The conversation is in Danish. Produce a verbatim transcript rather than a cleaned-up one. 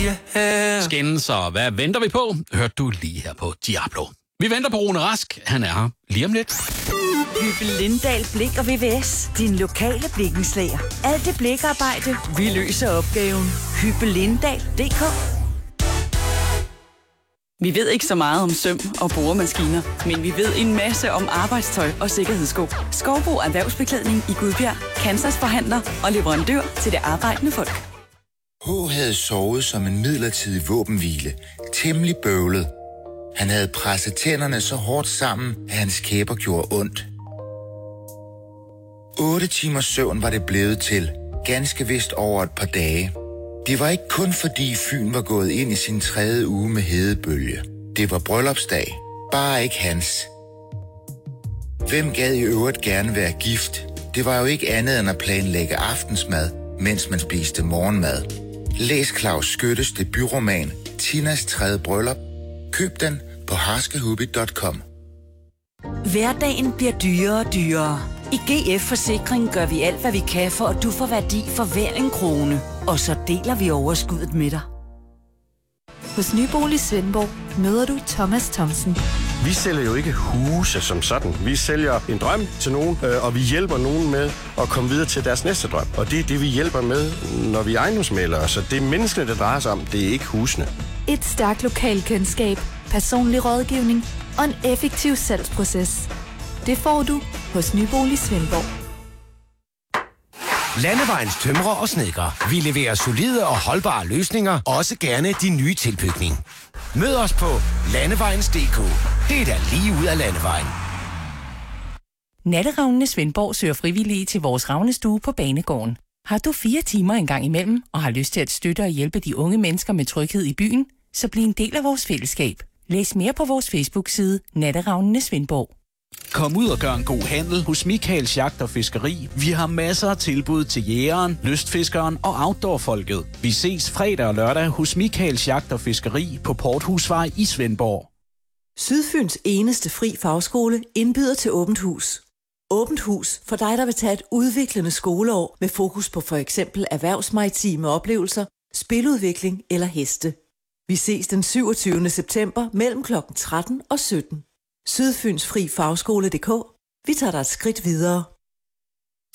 yeah. Skændes, og hvad venter vi på? Hørte du lige her på Diablo. Vi venter på Rune Rask. Han er her lige om lidt. Hyppe Lindahl Blik og V V S. Din lokale blikkenslager. Alt det blikarbejde, vi løser opgaven. Hyppe Lindahl punktum d k. Vi ved ikke så meget om søm og boremaskiner, men vi ved en masse om arbejdstøj og sikkerhedssko. Skovbo Erhvervsbeklædning i Gudbjerg, Kansas forhandler og leverandør til det arbejdende folk. H havde sovet som en midlertidig våbenhvile. Temmelig bøvlet. Han havde presset tænderne så hårdt sammen, at hans kæber gjorde ondt. Otte timers søvn var det blevet til, ganske vist over et par dage. Det var ikke kun fordi Fyn var gået ind i sin tredje uge med hedebølge. Det var bryllupsdag, bare ikke hans. Hvem gad i øvrigt gerne være gift? Det var jo ikke andet end at planlægge aftensmad, mens man spiste morgenmad. Læs Claus Skyttes debutroman Tinas tredje bryllup. Køb den på harskehubby punktum com. Hverdagen bliver dyrere og dyrere. I G F Forsikring gør vi alt, hvad vi kan, for at du får værdi for hver en krone. Og så deler vi overskuddet med dig. Hos Nybolig Svendborg møder du Thomas Thomsen. Vi sælger jo ikke huse som sådan. Vi sælger en drøm til nogen, øh, og vi hjælper nogen med at komme videre til deres næste drøm. Og det er det, vi hjælper med, når vi er ejendomsmæglere. Så det er menneskene, det drejer sig om. Det er ikke husene. Et stærkt lokalkendskab, personlig rådgivning og en effektiv salgsproces. Det får du hos Nybolig Svendborg. Landevejens tømrer og snedker. Vi leverer solide og holdbare løsninger, også gerne din nye tilbygning. Mød os på landevejens punktum d k. Det er da lige ud af landevejen. Natteravnene Svendborg søger frivillige til vores ravnestue på Banegården. Har du fire timer en gang imellem, og har lyst til at støtte og hjælpe de unge mennesker med tryghed i byen, så bliv en del af vores fællesskab. Læs mere på vores Facebook-side Natteravnene Svendborg. Kom ud og gør en god handel hos Michaels Jagt og Fiskeri. Vi har masser af tilbud til jægeren, lystfiskeren og outdoorfolket. Vi ses fredag og lørdag hos Michaels Jagt og Fiskeri på Porthusvej i Svendborg. Sydfyns eneste fri fagskole indbyder til åbent hus. Åbent hus for dig, der vil tage et udviklende skoleår med fokus på for eksempel erhvervsmaritime oplevelser, spiludvikling eller heste. Vi ses den syvogtyvende september mellem klokken tretten og sytten. Sydfyns Fri Fagskole punktum d k. Vi tager dig et skridt videre.